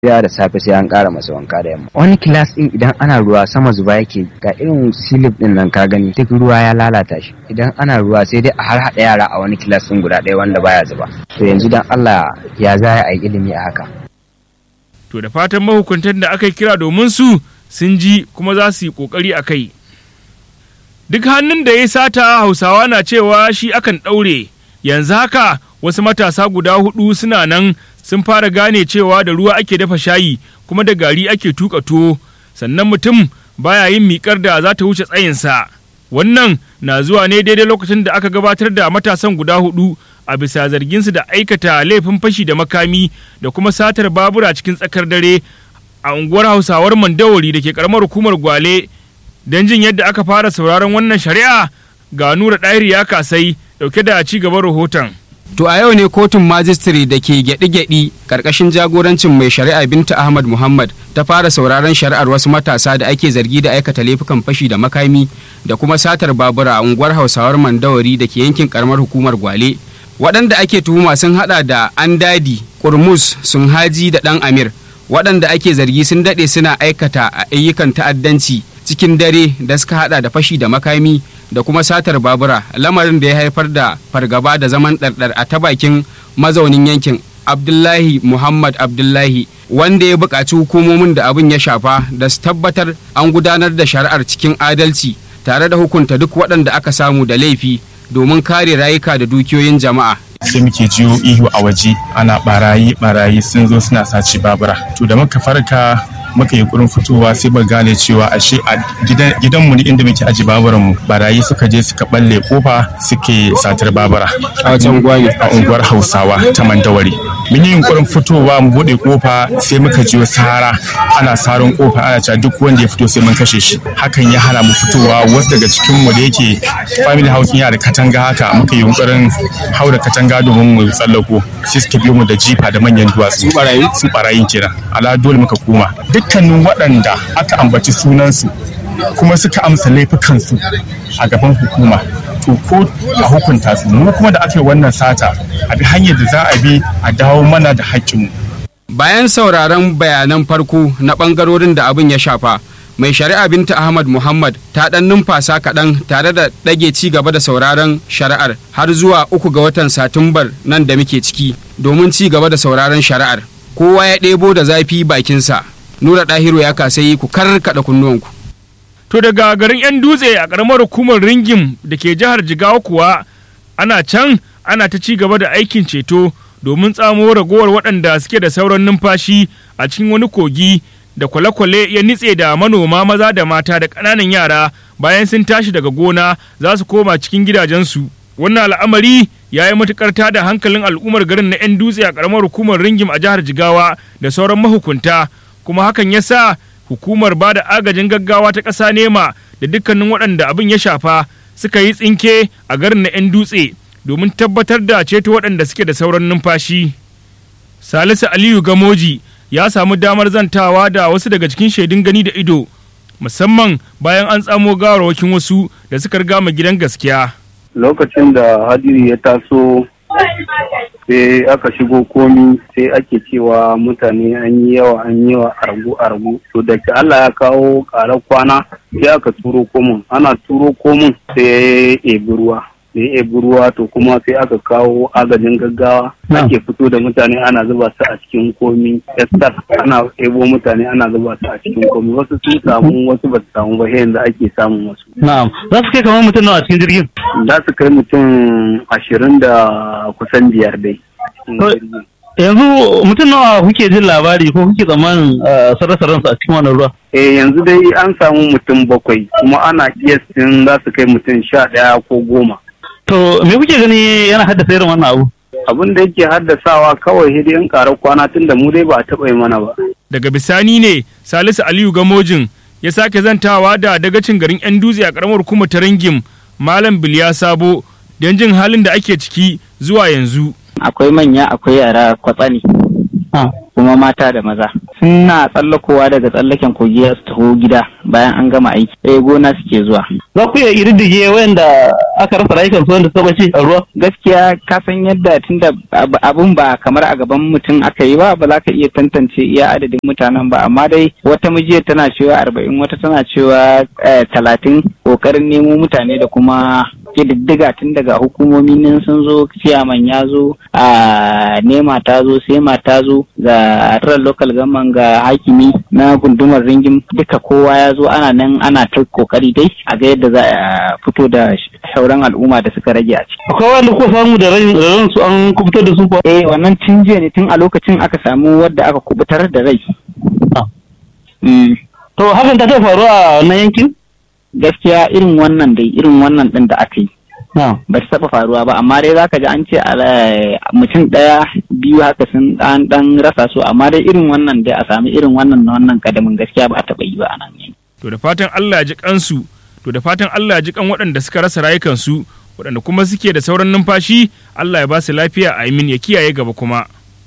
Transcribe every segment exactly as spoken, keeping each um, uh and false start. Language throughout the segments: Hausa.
ya da safe sai an ƙara masa wanka da yamma. Wani kilas ɗin idan ana ruwa sama zuba yake, ga irin silip ɗin nan ka gani duk ruwa ya lalata shi. Idan ana ruwa sai dai a har haɗa yara a wani kilas ɗin guda ɗaya wanda baya zuba. To yanzu dan Allah ya za a yi ilimi a haka. To da fatan mahukuntan da aka kira domin su sun ji kuma za su yi ƙoƙari a kai. Duk hannun da ya sata Hausawa na cewa shi akan ɗaure, yanzu haka wasu matasa guda hudu suna nan sun fara gane cewa da ruwa ake dafa shayi kuma da gari ake tuka tuwo, sannan mutum baya yin miƙar da za ta wuce tsayinsa. Wannan na zuwa ne daidai lokacin da aka gabatar da matasan guda hudu a bisa zarginsu da aikata laifin fashi da makami da kuma satar babura cikin tsakar dare a unguwar Hausawar Mandawari da ke karamar hukumar Gwale. Don jin yadda aka fara sauraron wannan shari'a ga Nura Ɗahir ya kasai dauke da ci gaban rahoton. To a yau ne kotun majistare da ke gyaɗi-gyaɗi ƙarƙashin jagorancin mai shari'a Binta Ahmad Muhammad ta fara sauraron shari'ar wasu matasa da ake zargi da aikata laifukan fashi da makami da kuma satar babura a unguwar Hausawar Mandawari da ke yankin karamar hukumar Gwale. Waɗanda ake tuhuma sun haɗa da Andadi, Kurmus, Sunhaji da Ɗan Amir. Waɗanda ake zargi sun daɗe suna aikata a ayyukan ta'addanci cikin dare da suka haɗa da fashi da makami da kuma satar babura, lamarin da ya haifar da fargaba da zaman ɗarɗar a ta bakin mazaunin yankin Abdullahi Muhammad Abdullahi, wanda ya buƙaci hukumomin da abin ya shafa da su tabbatar an gudanar da shari'ar cikin adalci tare da hukunta duk waɗanda aka samu da laifi domin kare rayuka da dukiyoyin jama'a. Sai muke jiyo ihu a waje ana barayi barayi sun zo suna sace babura. To da muka farka muka yi kurin fitowa sai ba gane cewa ashe a gidanmu ne inda muke aji baburan mu barayi suka je suka balle kofa suke satar babura a wajen gwani a unguwar Hausawa ta Mandawari. Mun yi yunkurin fitowa mu bude kofa sai muka jiyo sara ana saron kofa ana cewa duk wanda ya fito sai mun kashe shi. Hakan ya hana mu fitowa, wasu daga cikin mu da yake family house yana da katanga haka muka yi yunkurin haura katanga domin mu tsallako sai suka biyo mu da jifa da manyan duwatsu. Barayi su barayin kenan. Ala dole muka koma. Dukkanin waɗanda aka ambaci sunansu kuma suka amsa laifukansu a gaban hukuma to ko a hukunta su, mu kuma da aka yi wannan sata a bi hanyar da za a bi a dawo mana da haƙƙinmu. Bayan sauraron bayanan farko na ɓangarorin da abin ya shafa, mai shari'a Binta Ahmad Muhammad ta ɗan numfasa kaɗan tare da ɗage ci gaba da sauraron shari'ar har zuwa uku ga watan Satumbar nan da muke ciki domin ci gaba da sauraron shari'ar. Kowa ya ɗebo da zafi bakinsa. Nura Ɗahiru ya kasai ku karkaɗa kunnuwanku. To daga garin 'yan dutse a ƙaramar hukumar Ringim da ke jihar Jigawa kuwa ana can ana ta ci gaba da aikin ceto domin tsamo ragowar waɗanda suke da sauran numfashi a cikin wani kogi da kwale-kwale ya nitse da manoma maza da mata da ƙananan yara bayan sun tashi daga gona za su koma cikin gidajensu. Wannan al'amari ya yi matuƙar tada hankalin al'ummar garin na 'yan dutse a ƙaramar hukumar Ringim a jihar Jigawa da sauran mahukunta, kuma hakan ya sa hukumar ba da agajin gaggawa ta ƙasa nema da dukkanin waɗanda abin ya shafa suka yi tsinke a garin na 'yan dutse domin tabbatar da ceto waɗanda suke da sauran numfashi. Salisu Aliyu Gamoji ya samu damar zantawa da wasu daga cikin shaidun gani da ido, musamman bayan an tsamo gawarwakin wasu da suka riga ma gidan gaskiya. Lokacin da hadiri ya taso sai aka shigo komi sai ake cewa mutane an yi yawa an yi yawa argu argu to da ke Allah ya kawo ƙarar kwana sai aka turo komin ana turo komin sai ya ebi ruwa da ya ebi ruwa to kuma sai aka kawo agajin gaggawa ake fito da mutane ana zuba su a cikin komi estar ana ebo mutane ana zuba su a cikin komi, wasu sun samu wasu ba su samu ba yanzu ake samun wasu. Na'am, za su kai kamar mutum nawa a cikin jirgin? Za su kai mutum ashirin da kusan biyar dai. Yanzu mutum nawa kuke jin labari ko kuke tsammanin sarrafa a cikin wannan ruwa? Eh yanzu dai an samu mutum bakwai kuma ana kiyasin za su kai mutum sha ɗaya ko goma. To me kuke gani yana haddasa irin wannan abu? Abin da yake haddasawa kawai hidiyan ƙarar kwana tun da mu dai ba a taɓa yi mana ba. Daga bisani ne Salisu Aliyu Gamojin ya sake zantawa da dagacin garin 'yan dutse a ƙaramar hukumar ta Ringim Malam Biliya Sabo don jin halin da ake ciki zuwa yanzu. Akwai manya akwai yara kwatsani kuma mata da maza suna tsallakowa daga tsallaken kogi su taho gida bayan an gama aiki eh gona suke zuwa. Za ku iya irdige wayanda aka rasa rayukan su wanda suka bace a ruwa? Gaskiya ka san yadda tunda abun ba kamar a gaban mutum aka yi ba ba za ka iya tantance iya adadin mutanen ba, amma dai wata mijiyar tana cewa arba'in wata tana cewa talatin. Kokarin nemo mutane da kuma ƙididdiga tun daga hukumomi nan sun zo, ciyaman ya zo, a nema ta zo, sema ta zo, ga ran local government, ga hakimi na gundumar ringin, duka kowa ya zo, ana nan ana ta kokari dai a ga yadda za a fito da sauran al'umma da suka rage a ciki. Akwai wanda ko samu da ran su an kubutar da su ko? Eh wannan tun jiya ne, tun a lokacin aka samu wadda aka kubutar da rai. To hakan ta ta faru a wannan yankin? Gaskiya irin wannan dai irin wannan din da aka yi ba su taɓa faruwa ba, amma dai zaka ji an ce mutum ɗaya biyu haka sun dan dan rasa su, amma dai irin wannan dai a sami irin wannan na wannan kadamin gaskiya ba a taɓa yi ba a nan ne. To da fatan Allah ya ji kansu, to da fatan Allah ya ji kan waɗanda suka rasa rayukansu, waɗanda kuma suke da sauran numfashi, Allah ya ba su lafiya, amin, ya kiyaye gaba kuma.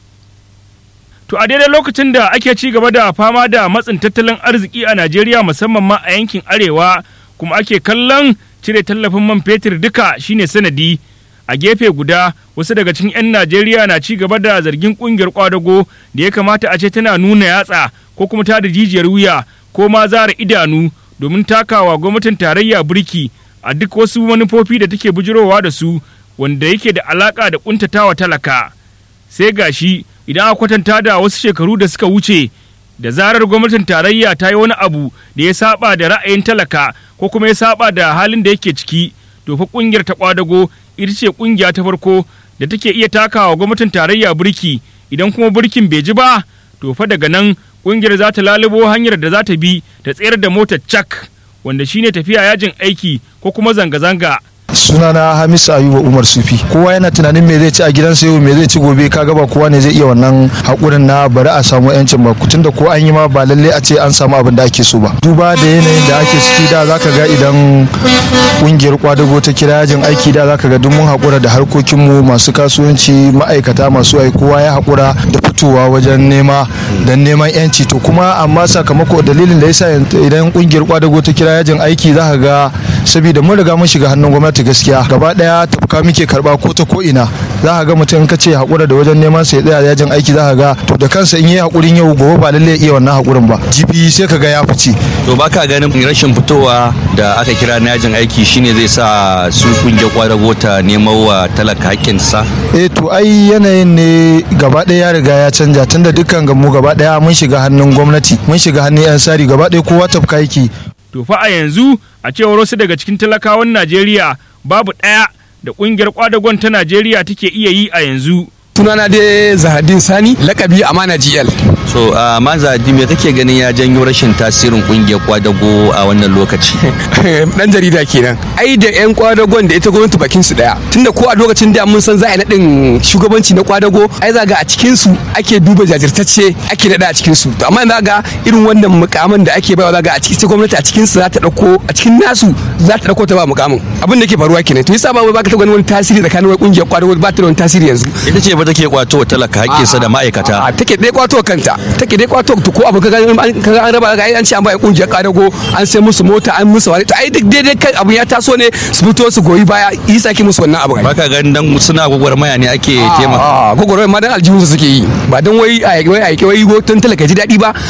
To a daidai lokacin da ake ci gaba da fama da matsin tattalin arziki a Najeriya musamman ma a yankin arewa, kuma ake kallon cire tallafin man fetur duka shine sanadi, a gefe guda wasu daga cikin 'yan Najeriya na ci gaba da zargin kungiyar kwadago da ya kamata a ce tana nuna yatsa ko kuma ta da jijiyar wuya ko ma zara idanu domin takawa gwamnatin tarayya burki a duk wasu manufofi da take bujirowa da su wanda yake da alaka da kuntatawa talaka. Sai gashi idan aka kwatanta da wasu shekaru da suka wuce, da zarar gwamnatin tarayya ta yi wani abu da ya saba da ra'ayin talaka ko kuma ya saba da halin da yake ciki, to fa kungiyar ta kwadago ita ce kungiya ta farko da take iya takawa gwamnatin tarayya burki. Idan kuma burkin bai ji ba, to fa daga nan kungiyar za ta lalubo hanyar da za ta bi ta tsayar da motar cak, wanda shine tafiya yajin aiki ko kuma zanga-zanga. Sunana Hamisu Ayuba Umar Sufi. Kowa yana tunanin me zai ci a gidansa yau, me zai ci gobe, kaga ba kowa ne zai iya wannan hakurin na bari a samu yancin ba, tunda ko an yi ma ba lalle a ce an samu abin da ake so ba. Duba da yanayin da ake ciki, da zaka ga idan kungiyar kwadago ta kira yajin aiki, da zaka ga duk mun hakura da harkokin mu, masu kasuwanci, ma'aikata, masu ai, kowa ya hakura da fitowa wajen nema dan neman yanci. To kuma amma sakamako dalilin da yasa idan kungiyar kwadago ta kira yajin aiki, zaka ga saboda mun riga mun shiga hannun gwamnati gaskiya gaba daya tafka muke karba ko ta ko ina, za ka ga mutum ka ce hakura da wajen neman sai tsaya yajin aiki, za ka ga to da kansa in yi hakurin yau gobe ba lalle iya wannan hakurin ba, jibi sai ka ga ya fice. To baka ganin rashin fitowa da aka kira na yajin aiki shine zai sa su kungiyar kwadago ta nemo wa talaka hakkinsa? Eh to ai yanayin ne gaba daya ya riga ya canja, tunda dukkan gamu gaba daya mun shiga hannun gwamnati, mun shiga hannun yan sari, gaba daya kowa tafka yake. To fa a yanzu a cewar wasu daga cikin talakawan Najeriya babu ɗaya da ƙungiyar kwadagon ta Najeriya take iya yi a yanzu. Sunana dai Zahadin Sani, lakabi Amana G L. So a uh, Zahadi, me kake ganin ya janyo rashin tasirin kungiyar kwadago a wannan lokaci? Dan jarida kenan. Ai da yan kwadagon da ita gwamnati bakin su daya. Tunda ko a lokacin da mun san za a nadin shugabanci na kwadago, ai za ga a cikin su ake duba jajirtacce, ake nada a cikin su. To amma za ga irin wannan mukamin da ake bawa, za ga a cikin gwamnati a cikin su za ta dauko, a cikin nasu za ta dauko ta ba mukamin. Abin da ke faruwa kenan. To yasa ba wai baka ta ganin wani tasiri tsakanin wai kungiyar kwadago, ba ta da wani tasiri yanzu. Ita ce ba take kwato wa talaka hakkinsa da ma'aikata. Take dai kwato kanta. Take dai kwato to ko abu kaga an raba ga an ce an bai kungiyar kwadago, an sai musu mota, an musu wani, to ai duk daidai kai abu ya taso ne su fito su goyi baya, yi saki musu wannan abu. Baka ganin dan suna gwagwarmaya ne ake taimaka? Gwagwarmaya ma dan aljihun su suke yi, ba dan wai a wai a wai goton talaka ji daɗi ba.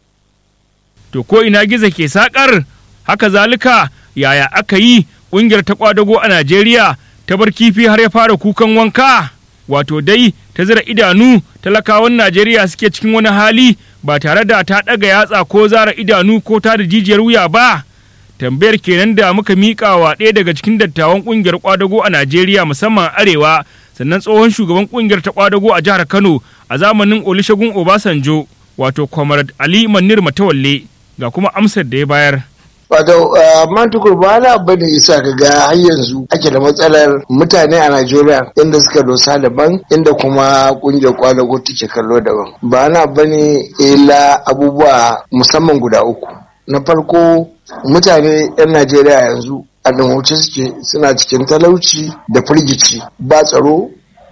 To ko ina gizo ke sakar? Haka zalika yaya aka yi kungiyar ta kwadago a Najeriya ta bar kifi har ya fara kukan wanka? Wato dai ta zira idanu talakawan Najeriya suke cikin wani hali ba tare da ta ɗaga yatsa ko zara idanu ko ta da jijiyar wuya ba. Tambayar kenan da muka miƙa wa ɗaya daga cikin dattawan ƙungiyar kwadago a Najeriya musamman arewa, sannan tsohon shugaban ƙungiyar ta kwadago a jihar Kano a zamanin Olusegun Obasanjo, wato Comrade Ali Manir Matawalle, ga kuma amsar da ya bayar. Wato mantukur ba na abu da isa ka ga har yanzu ake da matsalar mutane a Najeriya inda suka dosa daban, inda kuma kungiyar kwadago take kallo daban. Ba na bane illa abubuwa musamman guda uku. Na farko, mutane 'yan Najeriya yanzu a ɗumauce suke, suna cikin talauci da firgici, ba tsaro,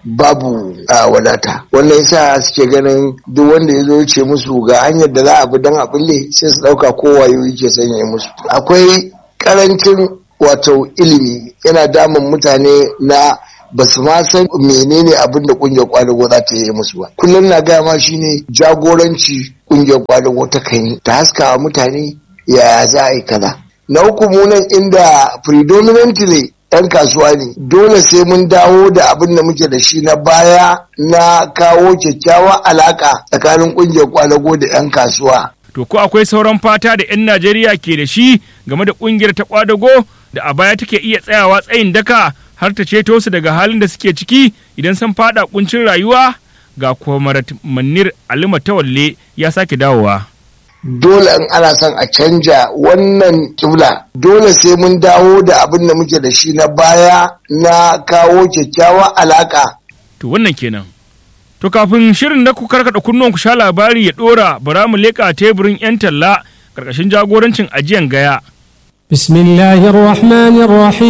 babu a wadata. Wannan yasa suke ganin duk wanda ya zo ce musu ga hanyar da za a bi don a bulle sai su ɗauka kowayo yake sanya musu. Akwai karancin wato ilimi yana damun mutane na ba su ma san menene abin da kungiyar kwadago za ta yi musu ba. Kullum na gaya ma shine jagoranci kungiyar kwadago ta kan yi ta haskawa mutane yaya za a yi kaza. Na uku munan inda predominantly yan kasuwa ne dole sai mun dawo da abin da muke da shi na baya na kawo kyakkyawa alaka tsakanin kungiyar kwadago da yan kasuwa. To ko akwai sauran fata da 'yan Najeriya ke da shi game da kungiyar ta kwadago da a baya take iya tsayawa tsayin daka har ta ceto su daga halin da suke ciki idan sun fada kuncin rayuwa? Ga Kwamarat Manir Alima Tawalle ya sake dawowa. Dole in ana son a canja wannan kibla dole sai mun dawo da abin da muke da shi na baya na kawo kyakkyawa alaka. To wannan kenan. To kafin shirin da ku karkada kunnuwan ku sha labari ya dora bara mu leka teburin 'yan talla karkashin jagorancin ajiyan gaya. Bismillahir Rahmanir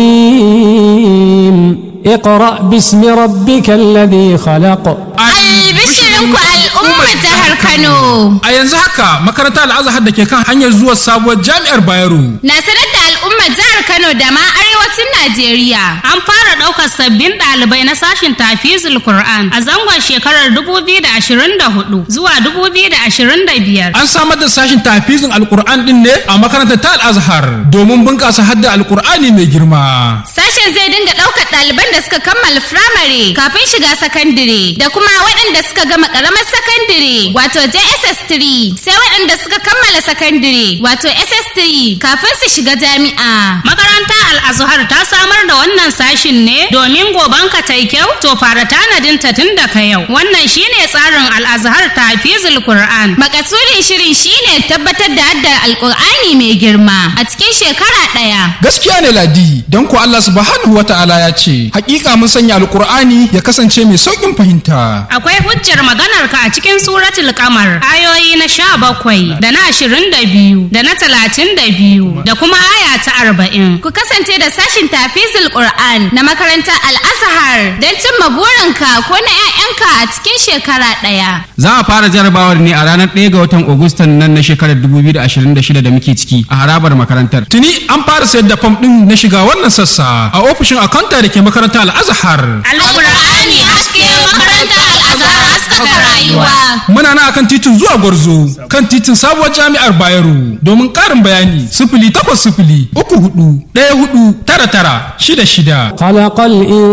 Rahim. Iqra bismi rabbikal ladhi khalaq. Albishirinku al'ummar jihar Kano. A yanzu haka makarantar Al-Azhar da ke kan hanyar zuwa sabuwar jami'ar Bayero na sanar da al'ummar jihar Kano da ma arewacin Najeriya. An fara ɗaukar sabbin ɗalibai na sashin tafizul Qur'an a zangon shekarar dubu biyu da ashirin da hudu zuwa dubu biyu da ashirin da biyar. An samar da sashin tafizin Al-Qur'an din ne a makarantar ta Al-Azhar domin bunƙasa hadda Al-Qur'ani mai girma. Sashen zai dinga ɗaukar ɗaliban da suka kammala firamare kafin shiga sakandire da kuma waɗanda suka gama ƙaramar sakandire wato J S S three sai waɗanda suka kammala sakandire wato S S three kafin su shiga jami'a. Makaranta Al-Azhar ta samar da wannan sashin ne domin gobanka tai kyau to fara tanadin ta tun daga yau. Wannan shine tsarin Al-Azhar Tafizul Qur'an. Makasudin shirin shine tabbatar da haddar Al-Qur'ani mai girma a cikin shekara ɗaya. Gaskiya ne Ladi, don ko Allah subhanahu wata'ala ya ce, hakika mun sanya Al-Qur'ani ya kasance mai saukin fahimta. Akwai hujjar maganar ka a cikin suratul Qamar, ayoyi na sha bakwai da na ashirin da biyu da na talatin da biyu da kuma aya ta arba'in. Ku kasance da sashin tafizul Qur'an na makarantar Al-Azhar don cimma burinka ko na 'ya'yanka a cikin shekara ɗaya. Za a fara jarabawar ne a ranar ɗaya ga watan Agustan nan na shekarar dubu biyu da ashirin da shida da muke ciki a harabar makarantar. Tuni an fara sayar da fam ɗin na shiga wannan sassa a ofishin akanta da ke makarantar Al-Azhar. Al-Qur'ani haske makarantar Al-Azhar haskaka rayuwa. Muna na akan titin zuwa Gwarzo kan titin sabuwar jami'ar Bayero. Domin ƙarin bayani sifili takwas sifili uku hudu ɗaya hudu tara tara shida shida. Khalaqal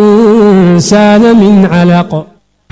insana min alaq.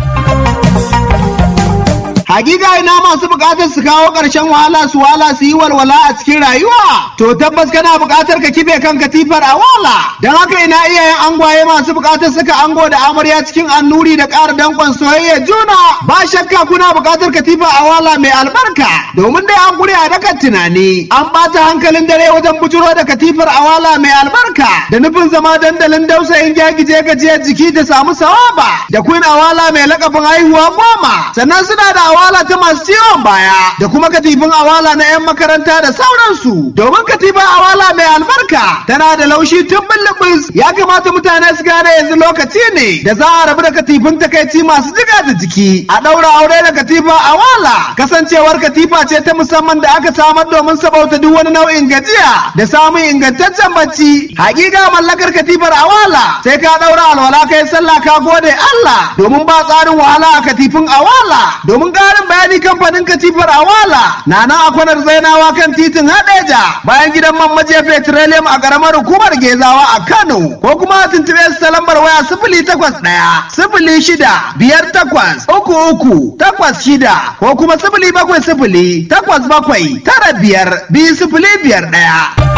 Hakika ina masu bukatar su kawo ƙarshen wahala su wala su yi walwala a cikin rayuwa. To tabbas kana bukatar ka kife kan katifar a wala. Don haka ina iyayen angwaye masu bukatar saka ango da amarya cikin annuri da ƙara danƙon soyayya juna. Ba shakka kuna bukatar katifa a wala mai albarka. Domin dai an gure a dakan tunani. An ɓata hankalin dare wajen bujuro da katifar a wala mai albarka. Da nufin zama dandalin dausayin gyagije gajiyar jiki da samu sawaba. Da queen awala mai lakabin haihuwa goma. Sannan suna da awala ta masu ciwon baya da kuma katifin awala na 'yan makaranta da sauransu. Domin katifin awala mai albarka tana da laushi tun bulubus. Ya kamata mutane su gane yanzu lokaci ne da za a rabu da katifin takaici masu jiga da jiki. A ɗaura aure da katifin awala. Kasancewar katifa ce ta musamman da aka samar domin sabauta duk wani nau'in gajiya da samun ingantaccen bacci. Hakika mallakar katifar awala sai ka ɗaura alwala kai sallah ka gode Allah. Domin ba tsarin wahala a katifin awala. Domin ƙarin bayani kamfanin katifar awala na nan a kwanar zainawa kan titin hadeja bayan gidan man maje petroleum a ƙaramar hukumar gezawa a Kano ko kuma tuntuɓe su ta lambar waya sifili takwas ɗaya sifili shida biyar takwas uku uku takwas shida ko kuma sifili bakwai sifili takwas bakwai tara biyar biyu sifili biyar ɗaya.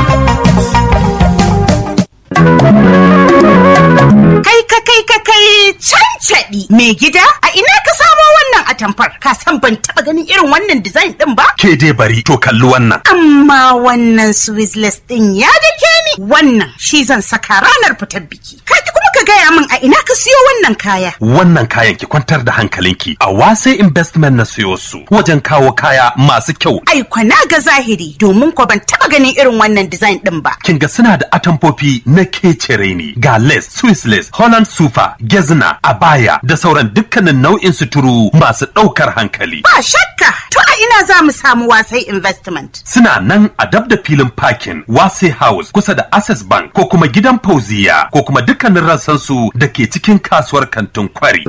Kai ka kai ka kai cancaɗi mai gida a ina ka samo wannan atamfar ka san ban taɓa ganin irin wannan design ɗin ba? Ke dai bari to kalli wannan. Amma wannan Swissless ɗin ya dake ni wannan shi zan saka ranar fitar biki. Ka ki kuma ka gaya min a ina ka siyo wannan kaya. Wannan kayan ki kwantar da hankalinki a Wase Investment na siyo su wajen kawo kaya masu kyau. Ai kwana ga zahiri domin ko ban taba ganin irin wannan design din ba. Kin ga suna da atamfofi na kecere ne ga lace, Swiss lace, Holland sufa, gezna, abaya da sauran dukkanin nau'in suturu masu ɗaukar hankali. Ba shakka, to a ina za mu samu Wasai Investment? Suna nan a dab da filin parking Wase House kusa da Access Bank ko kuma gidan Fauziya ko kuma dukkanin rassan su da ke cikin kasuwar kantin Kwari.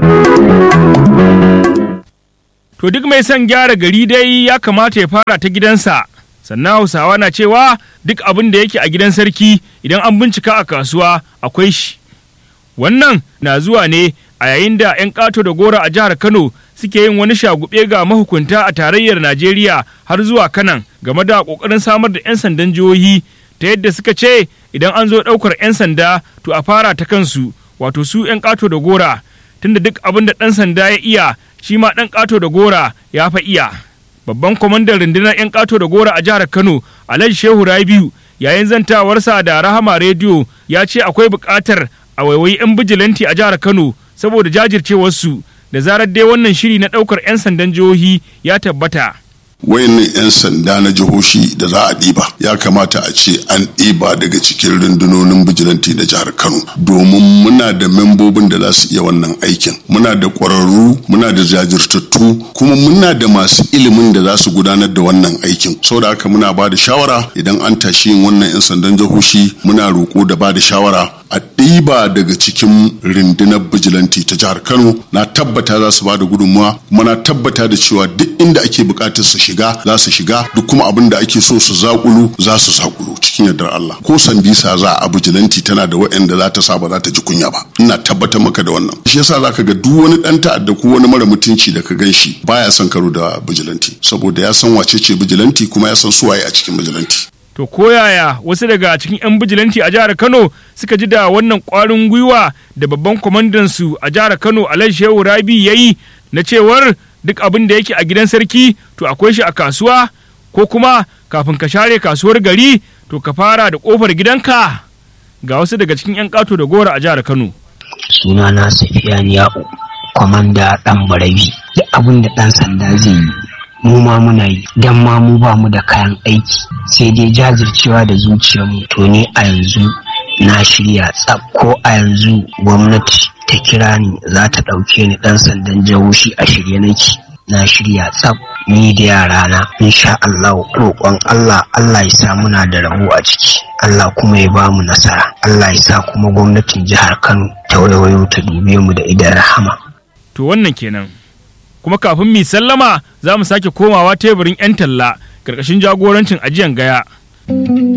To duk mai son gyara gari dai ya kamata ya fara ta gidansa. Sannan Hausawa na cewa duk abin da yake a gidan sarki idan an bincika a kasuwa akwai shi. Wannan na zuwa ne a yayin da 'yan ƙato da gora a jihar Kano suke yin wani shagube ga mahukunta a tarayyar Najeriya har zuwa Kanan game da ƙoƙarin samar da 'yan sandan jihohi ta yadda suka ce idan an zo ɗaukar 'yan sanda to a fara ta kansu wato su 'yan ƙato da gora tunda duk abin da ɗan sanda ya iya shi ma ɗan ƙato da gora ya fa iya. Babban kwamandan rundunar 'yan ƙato da gora a jihar Kano Alhaji Shehu Rabiu yayin zantawarsa da Rahama Rediyo ya ce akwai buƙatar a waiwayi 'yan bijilanti a jihar Kano saboda jajircewarsu da zarar dai wannan shiri na ɗaukar 'yan sandan jihohi ya tabbata. wayannan 'yan sanda na jihohi da za a ɗiba ya kamata a ce an ɗiba daga cikin rundunonin bijilanti na jihar Kano domin muna da membobin da za su iya wannan aikin, muna da ƙwararru, muna da jajirtattu, kuma muna da masu ilimin da za su gudanar da wannan aikin. Saboda haka muna ba da shawara idan an tashi yin wannan 'yan sandan jihohi muna roƙo da ba da shawara a ɗiba daga cikin rundunar bijilanti ta jihar Kano. Na tabbata za su ba da gudunmuwa, kuma na tabbata da cewa duk inda ake buƙatar su shiga za su shiga, duk kuma abin da ake so su zakulu za su zakulu cikin yardar Allah. Ko sambisa za a bijilanti tana da waɗanda za ta sa ba za ta ji kunya ba, ina tabbatar maka da wannan. Shi yasa za ka ga duk wani ɗan ta'adda ko wani mara mutunci da ka gan shi baya son karo da bijilanti, saboda ya san wace ce bijilanti kuma ya san suwaye a cikin bijilanti. To koyaya wasu daga cikin 'yan bijilanti a jihar Kano suka ji da wannan ƙwarin gwiwa da babban kwamandansu a jihar Kano Alhaji Shehu Rabi ya yi na cewar duk abin da yake a gidan sarki to akwai shi a kasuwa, ko kuma kafin ka share kasuwar gari to ka fara da ƙofar gidanka? Ga wasu daga cikin 'yan ƙato da gora a jihar Kano. Sunana Safiyan Ya'u, kwamanda ɗan Barabi. Duk abin da ɗan sanda zai yi mu ma muna yi, dan ma mu ba mu da kayan aiki sai dai jajircewa da zuciyarmu. To ne a yanzu na shirya tsab, ko a yanzu gwamnati ta kira ni za ta ɗauke ni ɗan sandan jihohi a shirye nake, na shirya tsab ni da yarana insha Allah. Roƙon Allah Allah ya sa muna da rabo a ciki, Allah kuma ya ba mu nasara, Allah ya sa kuma gwamnatin jihar Kano ta wayo ta dube mu da idan rahama. To wannan kenan. Kuma kafin mu sallama za mu sake komawa teburin 'yan talla ƙarƙashin jagorancin ajiyan gaya.